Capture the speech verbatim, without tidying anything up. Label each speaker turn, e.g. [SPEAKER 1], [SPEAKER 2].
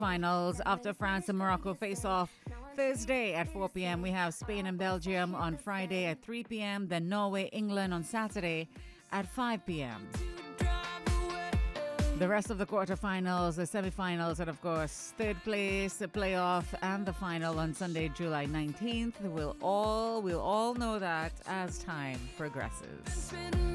[SPEAKER 1] Finals after France and Morocco face off Thursday at four p.m. We have Spain and Belgium on Friday at three p.m. Then Norway, England on Saturday at five p.m. The rest of the quarterfinals, the semifinals, and of course, third place, the playoff, and the final on Sunday, July nineteenth. We'll all, we'll all know that as time progresses.